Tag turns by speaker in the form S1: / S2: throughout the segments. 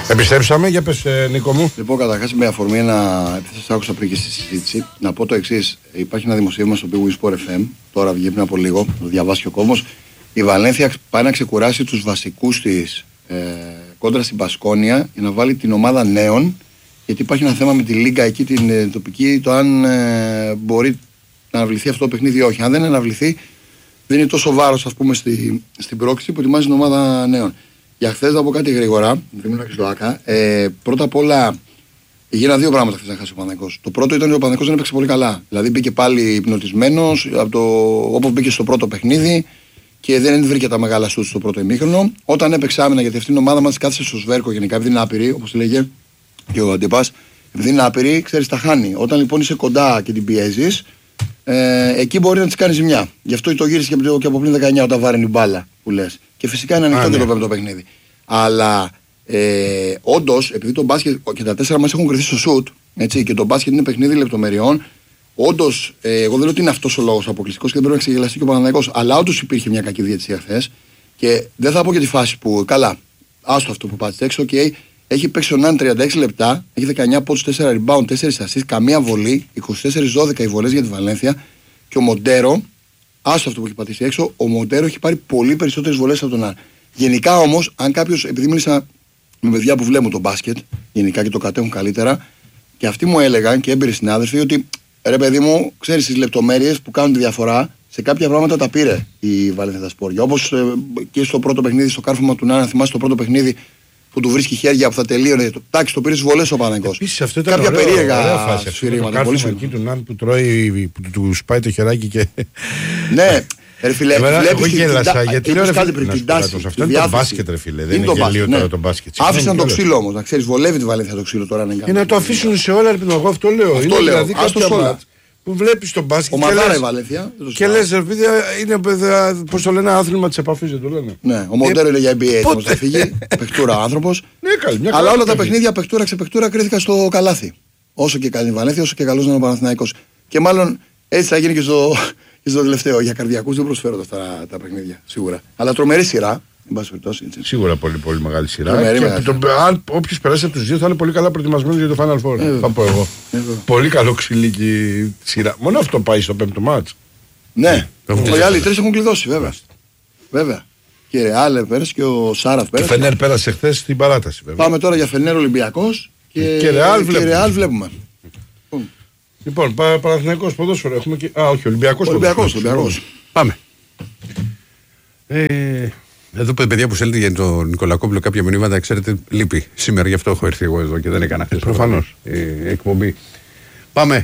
S1: Επιστρέψαμε, για πες Νίκο μου.
S2: Λοιπόν, καταρχάς με αφορμή επειδή σας άκουσα πριν και στη συζήτηση, να πω το εξής. Υπάρχει ένα δημοσίευμα στο Big Win Sport FM, τώρα βγει πριν από λίγο, το διαβάσει ο κόμμος. Η Βαλένθια πάει να ξεκουράσει τους βασικούς της κόντρα στην Μπασκόνια για να βάλει την ομάδα νέων, γιατί υπάρχει ένα θέμα με τη Λίγκα εκεί την τοπική, το αν μπορεί να αναβληθεί αυτό το παιχνίδι ή όχι. Αν δεν αναβληθεί, δεν είναι τόσο βάρος, ας πούμε, στην πρόκληση που ετοιμάζει την ομάδα νέων. Για χθες να πω κάτι γρήγορα, δεν μιλάω και στο ΆΚΑ. Πρώτα απ' όλα, γίνανε δύο πράγματα χθες να χάσει ο Παναθηναϊκός. Το πρώτο ήταν ότι ο Παναθηναϊκός δεν έπαιξε πολύ καλά. Δηλαδή μπήκε πάλι υπνοτισμένος, όπως μπήκε στο πρώτο παιχνίδι και δεν βρήκε τα μεγάλα σουτ στο πρώτο ημίχρονο. Όταν έπαιξε άμυνα, γιατί αυτή η ομάδα μας κάθισε στο σβέρκο γενικά, επειδή είναι άπειρη, όπως λέγε και ο Αντίπας, επειδή είναι άπειρη, ξέρεις, τα χάνει. Όταν λοιπόν είσαι κοντά και την πιέζεις, εκεί μπορεί να της κάνει ζημιά. Γι' αυτό το γύρισε και από πριν 19 όταν βάρει την μπάλα που λες. Και φυσικά είναι ανοιχτό και το πέμπτο παιχνίδι. Αλλά όντως, επειδή το μπάσκετ και τα 4 μας έχουν κρυθεί στο σουτ, έτσι, και το μπάσκετ είναι παιχνίδι λεπτομεριών, όντως, εγώ δεν λέω ότι είναι αυτός ο λόγος αποκλειστικός και δεν πρέπει να ξεγελαστεί και ο Παναθηναϊκός. Αλλά όντως υπήρχε μια κακή διαιτησία χθες. Και δεν θα πω για τη φάση που, καλά, άστο αυτό που πάτησε έξω, okay, έχει παίξει ο Ναν 36 λεπτά, έχει 19 πόντους, 4 rebound, 4 assists, καμία βολή, 24-12 οι βολές για τη Βαλένθια. Και ο Μοντέρο, άστο αυτό που έχει πατήσει έξω, ο Μοντέρο έχει πάρει πολύ περισσότερες βολές από τον Ναν. Γενικά όμως, αν κάποιος, επειδή μίλησα με παιδιά που βλέπουν το μπάσκετ, γενικά και το κατέχουν καλύτερα, και αυτοί μου έλεγαν και έμπειροι συνάδελφοι ότι ρε παιδί μου, ξέρεις τις λεπτομέρειες που κάνουν τη διαφορά, σε κάποια πράγματα τα πήρε η Βαλένθια Σπόρια. Όπως και στο πρώτο παιχνίδι, στο κάρφωμα του Νάνα, θυμάσαι το πρώτο παιχνίδι που του βρίσκει χέρια που θα τελείωνε. Τάξη, το πήρε στις βολές ο Παναθηναϊκός.
S1: Επίσης αυτό ήταν
S2: κάποια περίεργα
S1: σφυρίγματα. Το εκεί του Νάν που τρώει, που του σπάει το χεράκι και.
S2: Ναι. Ρε φίλε,
S1: εγώ γέλασα γιατί λέω
S2: κάτι πριν την τάση.
S1: Αυτό είναι το μπάσκετ, ρε φίλε. Δεν είναι γελίο τώρα το μπάσκετ.
S2: Άφησαν το ξύλο όμως, να ξέρεις, βολεύει τη Βαλένθια το ξύλο τώρα.
S1: Και να το αφήσουν σε όλα, εγώ αυτό λέω.
S2: Είναι δηλαδή
S1: κάποια που βλέπεις το μπάσκετ.
S2: Ομαδάρα η Βαλένθια.
S1: Και λες, ρε φίλε, είναι πώς το λένε, άθλημα της επαφής, δεν το λένε.
S2: Ναι, ο Μοντέρο είναι για NBA έτοιμος να φύγει. Παιχτούρα ο άνθρωπος. Αλλά όλα τα παιχνίδια παιχτούρα ξεπαιχτούρα κρίθηκαν στο καλάθι. Όσο και καλή η Βαλένθια, όσο και καλός είναι ο Παναθηναϊκός. Και μάλλον έτσι θα γίνει και στο τελευταίο. Για καρδιακούς δεν προσφέρονται αυτά τα παιχνίδια, σίγουρα. Αλλά τρομερή σειρά.
S1: Σίγουρα πολύ, πολύ μεγάλη σειρά. Αν όποιος περάσει από τους δύο θα είναι πολύ καλά προετοιμασμένος για το Final Four. Θα πω εγώ. Πολύ καλό ξυλίκι σειρά. Μόνο αυτό πάει στο πέμπτο μάτς.
S2: Ναι. Οι άλλοι τρεις έχουν κλειδώσει, βέβαια. Και η Ρεάλ πέρασε και ο Σάραφ πέρασε.
S1: Και Φενέρ πέρασε χθες στην παράταση, βέβαια.
S2: Πάμε τώρα για Φενέρ Ολυμπιακός
S1: και
S2: Ρεάλ βλέπουμε.
S1: Λοιπόν, Παναθηναϊκός ποδόσφαιρο έχουμε και. Όχι, Ολυμπιακός.
S3: Πάμε. Εδώ παιδιά που στέλνετε για τον Νικολακόπουλο κάποια μηνύματα, ξέρετε, λείπει σήμερα, γι' αυτό έχω έρθει εγώ εδώ και δεν έκανα χθες.
S1: Προφανώς.
S3: Εκπομπή. Πάμε.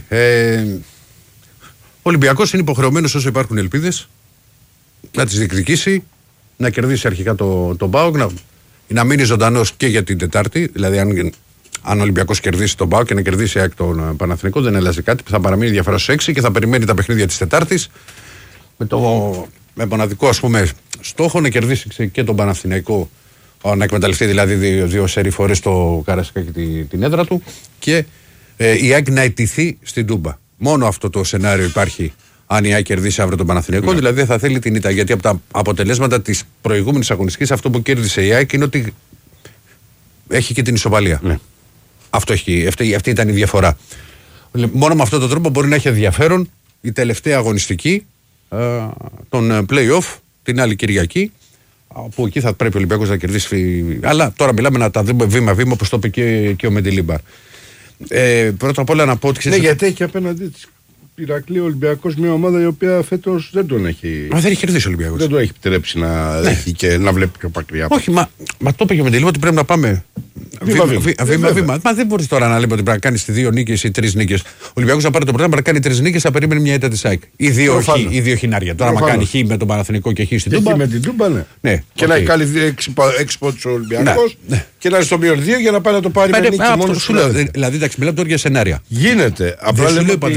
S3: Ο Ολυμπιακός είναι υποχρεωμένος όσο υπάρχουν ελπίδες να τις διεκδικήσει, να κερδίσει αρχικά τον ΠΑΟΚ, να μείνει ζωντανός και για την Τετάρτη. Δηλαδή, αν ο Ολυμπιακός κερδίσει τον ΠΑΟΚ και να κερδίσει τον Παναθηναϊκό, δεν αλλάζει κάτι. Θα παραμείνει διαφορά στους 6 και θα περιμένει τα παιχνίδια της Τετάρτης με μοναδικό, ας πούμε, στόχο να κερδίσει και τον Παναθηναϊκό, να εκμεταλλευτεί δηλαδή δύο σερί φορές το Καρασκάκι την έδρα του και η ΑΕΚ να αιτηθεί στην Τούμπα. Μόνο αυτό το σενάριο υπάρχει αν η ΑΕΚ κερδίσει αύριο τον Παναθηναϊκό, δηλαδή δεν θα θέλει την ήττα. Γιατί από τα αποτελέσματα της προηγούμενης αγωνιστικής, αυτό που κέρδισε η ΑΕΚ είναι ότι έχει και την ισοπαλία. Ναι. Αυτή ήταν η διαφορά. Μόνο με αυτόν τον τρόπο μπορεί να έχει ενδιαφέρον η τελευταία αγωνιστική των play-off την άλλη Κυριακή, που εκεί θα πρέπει ο Ολυμπιακός να κερδίσει. Αλλά τώρα μιλάμε να τα δούμε βήμα-βήμα, όπως το είπε και ο Μεντιλίμπαρ. Πρώτα απ' όλα να πω ότι.
S1: Ναι, γιατί έχει απέναντί της Ηρακλή Ολυμπιακός μια ομάδα η οποία φέτος δεν τον έχει.
S3: Μα δεν έχει κερδίσει ο Ολυμπιακός.
S1: Δεν το έχει επιτρέψει να έχει και να βλέπει πιο μακριά.
S3: Όχι, μα το είπε και ο Μεντιλίμπαρ ότι πρέπει να πάμε. Βήμα-βήμα. Μα δεν μπορεί τώρα να λέμε ότι πρέπει να κάνει 2 νίκες ή 3 νίκες. Ο Ολυμπιακός να πάρει το πρωτάθλημα, να κάνει 3 νίκες, θα περίμενε μια ήττα της ΑΕΚ. Ή 2 χινάρια. Τώρα, να κάνει χ με τον Παναθηναϊκό και χ στην Τούμπα.
S1: Και με την Τούμπα, ναι. Και να έχει κάνει 6 πόντους ο Ολυμπιακός και να είναι στο μείον 2 για να πάει να το πάρει με νίκη μόνο σου.
S3: Δηλαδή, εντάξει, μιλάμε τώρα για σενάρια.
S1: Γίνεται. Απλά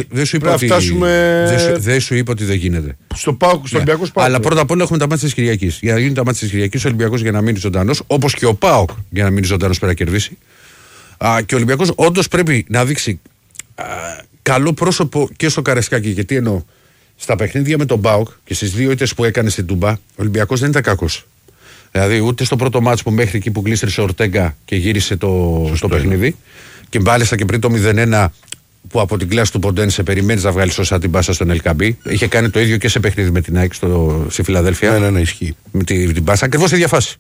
S3: δεν σου είπα ότι δεν γίνεται.
S1: Στο ΠΑΟΚ, στο Ολυμπιακό ΠΑΟΚ.
S3: Αλλά πρώτα απ' όλα έχουμε τα μάτια της Κυριακής. Για να γίνουν τα μάτια της Κυριακής, ο Ολυμπιακός για να μείνει ζωντανός, όπως και ο ΠΑΟΚ για να μείνει ζωντανός πέρα κερδίσει. Και ο Ολυμπιακός όντως πρέπει να δείξει καλό πρόσωπο και στο Καρεσκάκι. Γιατί εννοώ, στα παιχνίδια με τον ΠΑΟΚ και στις 2 ήττες που έκανε στην Τούμπα, ο Ολυμπιακός δεν ήταν κακός. Δηλαδή ούτε στο πρώτο μάτς που μέχρι εκεί που γλίστρισε ο Ορτέγκα και γύρισε το παιχνίδι. Και μάλιστα και πριν το 0-1 που από την κλάση του Ποντένσε περιμένει να βγάλει σωστά την πάσα στον Ελκαμπή. Είχε κάνει το ίδιο και σε παιχνίδι με την ΑΕΚ στη Φιλαδέλφια.
S1: Ναι, ισχύει.
S3: Με την πάσα, ακριβώς τη διαφάση.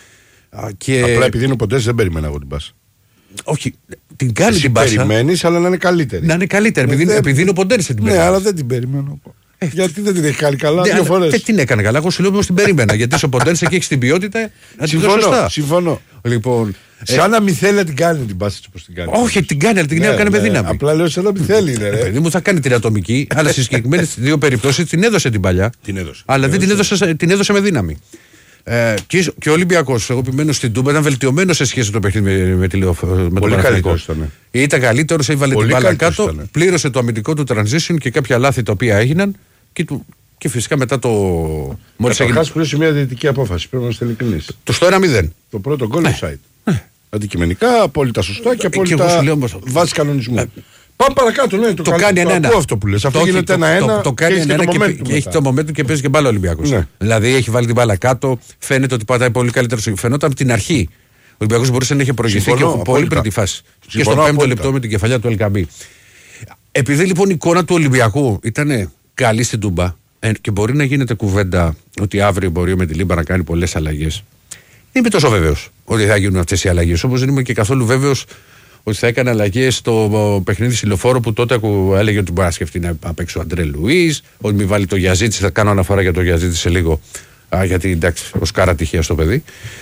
S1: Απλά επειδή είναι ο Ποντένσε δεν περιμένα εγώ την πάσα.
S3: Όχι, την κάνει την πάσα.
S1: Περιμένεις, αλλά να είναι καλύτερη.
S3: Να είναι καλύτερη, επειδή είναι ο Ποντένσε την
S1: περίμενα. Ναι, αλλά δεν την περιμένω. Γιατί δεν την έχει κάνει καλά,
S3: ναι,
S1: 2 φορές.
S3: Δεν την έκανε καλά. Εγώ σου λέω πως την περίμενα. Γιατί είσαι ο Ποντένσε και έχει την ποιότητα.
S1: Συμφωνώ.
S3: Λοιπόν,
S1: σαν να μην θέλει να την κάνει την πάση όπως την κάνει.
S3: Όχι, την κάνει, αλλά την έκανε με δύναμη.
S1: Απλά λέω σαν να μην θέλει.
S3: Παιδί μου θα κάνει την ατομική, αλλά στις συγκεκριμένες 2 περιπτώσεις την έδωσε την παλιά. Αλλά δεν την έδωσε με δύναμη. Και ο Ολυμπιακός, εγώ επιμένω στην Τούμπα, ήταν βελτιωμένο σε σχέση με το παιχνίδι με τον Παναθηναϊκό. Ήταν καλύτερος, έβαλε την μπάλα κάτω, πλήρωσε το αμυντικό του transition και κάποια λάθη τα οποία έγιναν. Και φυσικά μετά το.
S1: Μόλις έγινε. Πλήρωσε μια διαιτητική απόφαση. Πρέπει να είμαστε ειλικρινείς.
S3: Στο 1-0.
S1: Το πρώτο γκολ offside. Αντικειμενικά, απόλυτα σωστά και απόλυτα βάση κανονισμού.
S3: Πάμε παρακάτω, ναι.
S1: Το κάνει 1-1. Αυτό που λες. Αυτό γίνεται 1-1.
S3: Το κάνει 1-1 και έχει το momentum και παίζει και μπάλα ο Ολυμπιακός. Δηλαδή έχει βάλει την μπάλα κάτω, φαίνεται ότι πατάει πολύ καλύτερο. Φαινόταν από την αρχή. Ο Ολυμπιακός μπορούσε να έχει προηγηθεί και πολύ πριν τη φάση. Και στο 5ο λεπτό με την κεφαλιά του Ελκαμπή. Επειδή λοιπόν η εικόνα του Ολυμπιακού ήταν καλή στην Τούμπα και μπορεί να γίνεται κουβέντα ότι αύριο μπορεί με τη Λίμπα να κάνει πολλές αλλαγές. Δεν είμαι τόσο βέβαιος ότι θα γίνουν αυτές οι αλλαγές. Όπως δεν είμαι και καθόλου βέβαιος ότι θα έκανε αλλαγές στο παιχνίδι Συλλοφόρο που τότε έλεγε ότι μπορεί να σκεφτεί να παίξει ο Αντρέ Λουίς, ότι μην βάλει το Γιαζίτση. Θα κάνω αναφορά για το Γιαζίτση σε λίγο, γιατί εντάξει, ο Σκάρα τυχαία στο παιδί.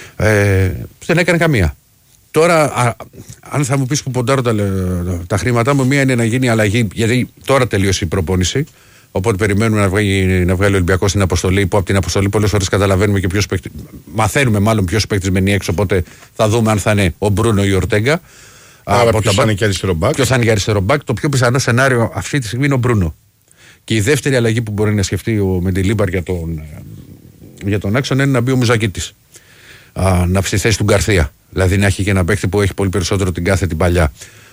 S3: Δεν έκανε καμία. Τώρα, αν θα μου πεις που ποντάρω τα χρήματά μου, μία είναι να γίνει αλλαγή, γιατί τώρα τελείωσε η προπόνηση. Οπότε περιμένουμε να βγάλει ο Ολυμπιακός στην αποστολή, που από την αποστολή πολλές φορές καταλαβαίνουμε και ποιος παίκτης. Μαθαίνουμε μάλλον ποιος παίκτης μένει έξω. Οπότε θα δούμε αν θα είναι ο Μπρούνο ή ο Ορτέγκα.
S1: Ποιος θα είναι και αριστερό μπακ.
S3: Ποιος θα είναι και αριστερό μπακ. Το πιο πιθανό σενάριο αυτή τη στιγμή είναι ο Μπρούνο. Και η δεύτερη αλλαγή που μπορεί να σκεφτεί ο Μεντιλίμπαρ για τον άξονα είναι να μπει ο Μουζακίτης. Να στη θέση του Γκαρθία. Δηλαδή να έχει και ένα παίκτη που έχει πολύ περισσότερο την κάθετη παλιά.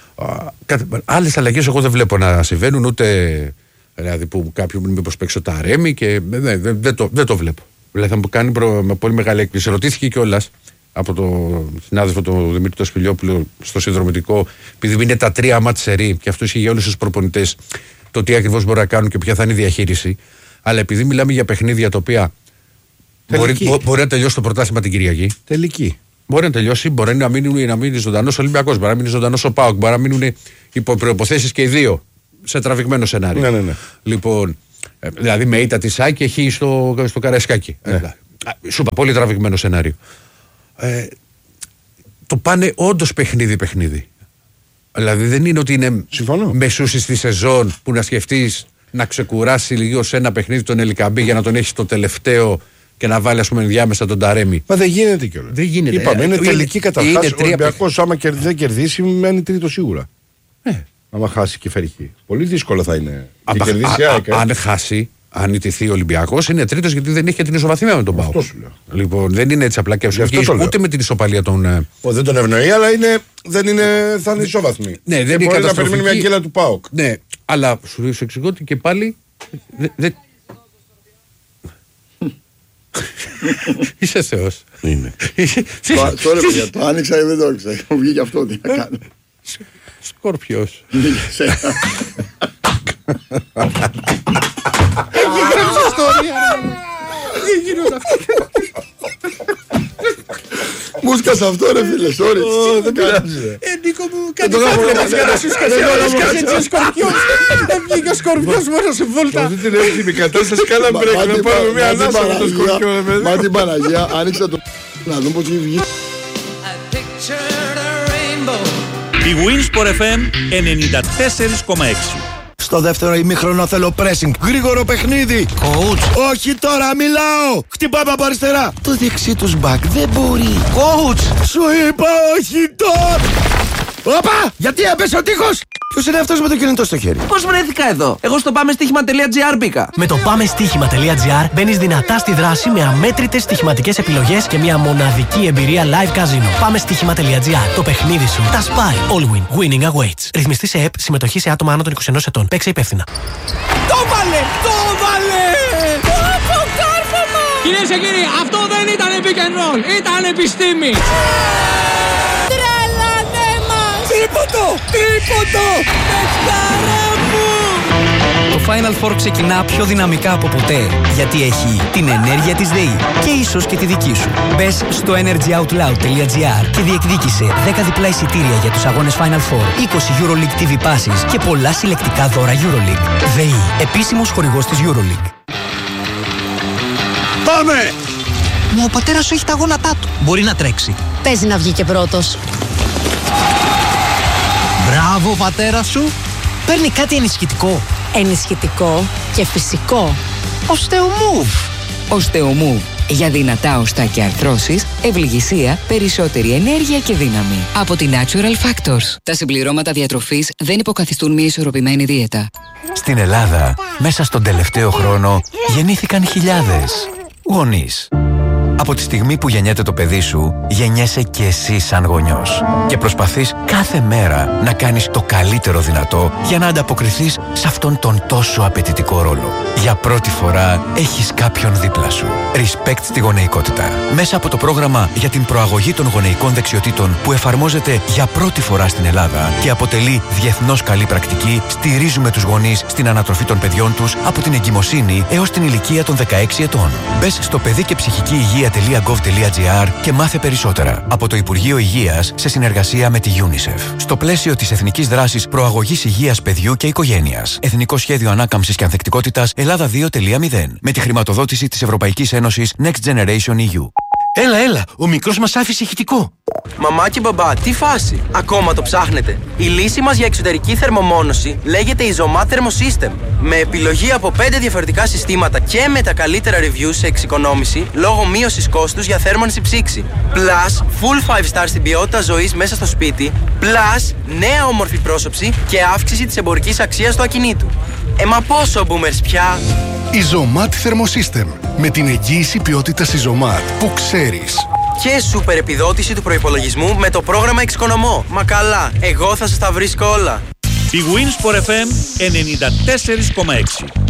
S3: Άλλες αλλαγές εγώ δεν βλέπω να συμβαίνουν, ούτε. Δηλαδή που κάποιον μήπως παίξει ο Ταρέμι και δεν το βλέπω. Δηλαδή θα μου κάνει με πολύ μεγάλη έκπληξη. Ρωτήθηκε κιόλας από τον συνάδελφο του Δημήτρη το Σπηλιόπουλο στο συνδρομητικό, επειδή είναι τα 3 μάτς σερί και αυτό είχε για όλους τους προπονητές, το τι ακριβώς μπορεί να κάνουν και ποια θα είναι η διαχείριση. Αλλά επειδή μιλάμε για παιχνίδια τα οποία μπορεί να τελειώσει το πρωτάθλημα την Κυριακή.
S1: Τελική.
S3: Μπορεί να τελειώσει, μπορεί να μείνει ζωντανός ο Ολυμπιακός, μπορεί να μείνει ζωντανός ο ΠΑΟΚ, μπορεί να μείνουν υπό προϋποθέσεις και οι δύο. Σε τραβηγμένο σενάριο.
S1: Ναι.
S3: Λοιπόν, δηλαδή με ήττα τη ΑΕΚ και χ στο Καραϊσκάκι. Σου είπα, πολύ τραβηγμένο σενάριο. Το πάνε όντως παιχνίδι. Δηλαδή δεν είναι ότι είναι μεσούση στη σεζόν που να σκεφτείς να ξεκουράσει λίγο σε ένα παιχνίδι τον Ελικαμπή για να τον έχει το τελευταίο και να βάλει, ας πούμε, ενδιάμεσα τον Ταρέμι.
S1: Μα δεν γίνεται κιόλας.
S3: Δεν γίνεται.
S1: Είπαμε, είναι τελική καταρχάς. Ο Ολυμπιακός, άμα δεν κερδίσει, μένει τρίτο σίγουρα. Άμα χάσει και φέρει χ. Πολύ δύσκολο θα είναι.
S3: Αν χάσει, αν ιτηθεί ο Ολυμπιακός, είναι τρίτος γιατί δεν έχει και την ισοβαθμία με τον ΠΑΟΚ.
S1: Αυτό σου λέω.
S3: Λοιπόν, δεν είναι έτσι απλά και ούτε με την ισοπαλία των.
S1: Δεν τον ευνοεί, αλλά θα είναι ισοβαθμή.
S3: Ναι, δεν
S1: είναι να περιμένει μια γκέλα του ΠΑΟΚ.
S3: Ναι, αλλά σου εξηγώ ότι και πάλι. Είσαι Θεός.
S1: Είναι.
S2: Τώρα παιδιά, το άνοιξα ή δεν το άνοιξα. Μου βγήκε αυτό, τι να κάνω.
S3: Σκόρπιος.
S1: Έγραψε ιστορία.
S3: Δεν γίνονται αυτά.
S2: Μου σκάσε αυτό ρε φίλε, sorry.
S1: Δεν πειράζει.
S3: Νίκο μου, κάτι θα για να σου σκάσει έτσι ο Σκορπιός. Βγήκε ο Σκορπιός μόνος σε βόλτα.
S1: Αυτή την εύθυμη κατάσταση κάνα μπρέκ να πάρουμε μια ανάσα με τον Σκορπιό.
S2: Μα την Παναγία, άνοιξα το να δούμε πώς βγει.
S4: Η Winsport FM 94,6.
S5: Στο δεύτερο ημίχρονο θέλω pressing. Γρήγορο παιχνίδι.
S6: Coach.
S5: Όχι τώρα, μιλάω. Χτυπάμε από αριστερά.
S6: Το δεξί τους μπακ δεν μπορεί.
S5: Coach. Σου είπα όχι τώρα. Όπα, γιατί έπεσε ο τείχος. Ποιος είναι αυτός με το κινητό στο χέρι?
S6: Πώς βρέθηκα εδώ? Εγώ στο πάμεστοίχημα.gr μπήκα.
S7: Με το πάμεστοίχημα.gr μπαίνεις δυνατά στη δράση με αμέτρητες στοιχηματικές επιλογές και μια μοναδική εμπειρία live casino. Πάμεστοίχημα.gr. Το παιχνίδι σου τα σπάει. All win. Winning awaits. Ρυθμιστή σε ΕΠ. Συμμετοχή σε άτομα άνω των 21 ετών. Παίξε υπεύθυνα.
S6: Το βάλε! Το βάλε! Το κάρφωμα!
S8: Κυρίες και κύριοι, αυτό δεν ήταν pick and roll, ήταν επιστήμη.
S9: Τρελανέ μας!
S5: Τρίποντο! Παιχτάρα μου!
S10: Το Final Four ξεκινά πιο δυναμικά από ποτέ, γιατί έχει την ενέργεια της ΔΕΗ και ίσως και τη δική σου. Μπες στο energyoutloud.gr και διεκδίκησε 10 διπλά εισιτήρια για τους αγώνες Final Four, 20 EuroLeague TV passes και πολλά συλλεκτικά δώρα EuroLeague. ΔΕΗ, επίσημος χορηγός της EuroLeague.
S5: Πάμε!
S10: Μα ο πατέρας σου έχει τα γόνατά του. Μπορεί να τρέξει.
S9: Παίζει να βγει και πρώτος.
S10: Μπράβο, πατέρα σου. Παίρνει κάτι ενισχυτικό.
S9: Ενισχυτικό και φυσικό.
S10: Osteomove.
S11: Osteomove. Για δυνατά οστά και αρθρώσεις, ευληγησία, περισσότερη ενέργεια και δύναμη. Από τη Natural Factors. Τα συμπληρώματα διατροφής δεν υποκαθιστούν μια ισορροπημένη δίαιτα.
S12: Στην Ελλάδα, μέσα στον τελευταίο χρόνο, γεννήθηκαν χιλιάδες γονείς. Από τη στιγμή που γεννιέται το παιδί σου, γεννιέσαι και εσύ σαν γονιός. Και προσπαθείς κάθε μέρα να κάνεις το καλύτερο δυνατό για να ανταποκριθείς σε αυτόν τον τόσο απαιτητικό ρόλο. Για πρώτη φορά έχεις κάποιον δίπλα σου. Respect στη γονεϊκότητα. Μέσα από το πρόγραμμα για την προαγωγή των γονεϊκών δεξιοτήτων που εφαρμόζεται για πρώτη φορά στην Ελλάδα και αποτελεί διεθνώς καλή πρακτική, στηρίζουμε τους γονείς στην ανατροφή των παιδιών τους από την εγκυμοσύνη έως την ηλικία των 16 ετών. Μπες στο παιδί και ψυχική υγεία.gov.gr και μάθε περισσότερα. Από το Υπουργείο Υγείας σε συνεργασία με τη UNICEF. Στο πλαίσιο της Εθνικής Δράσης Προαγωγής Υγείας Παιδιού και Οικογένειας. Εθνικό Σχέδιο Ανάκαμψης και Ανθεκτικότητας Ελλάδα 2.0. Με τη χρηματοδότηση της Ευρωπαϊκής Ένωσης Next Generation EU.
S5: Έλα, ο μικρός μας άφησε ηχητικό.
S13: Μαμά και μπαμπά, τι φάση! Ακόμα το ψάχνετε? Η λύση μας για εξωτερική θερμομόνωση λέγεται Isomat Thermosystem. Με επιλογή από 5 διαφορετικά συστήματα και με τα καλύτερα reviews σε εξοικονόμηση λόγω μείωσης κόστους για θέρμανση ψήξη. Plus, full 5 star στην ποιότητα ζωής μέσα στο σπίτι. Plus, νέα όμορφη πρόσωψη και αύξηση της εμπορικής αξίας του ακινήτου. Μα πόσο boomers πια!
S14: Isomat Thermosystem. Με την εγγύηση ποιότητας Isomat που ξέρεις.
S13: Και σούπερ επιδότηση του προϋπολογισμού με το πρόγραμμα Εξοικονομώ. Μα καλά, εγώ θα σας τα βρίσκω όλα.
S4: Η Winsport FM 94,6.